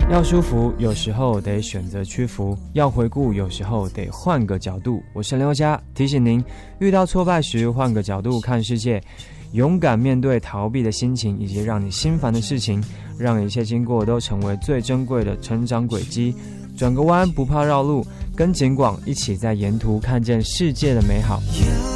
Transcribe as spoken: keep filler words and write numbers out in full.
要舒服，有时候得选择屈服；要回顾，有时候得换个角度。我是刘佳，提醒您，遇到挫败时，换个角度看世界，勇敢面对逃避的心情，以及让你心烦的事情，让一切经过都成为最珍贵的成长轨迹。转个弯，不怕绕路，跟景广一起在沿途看见世界的美好。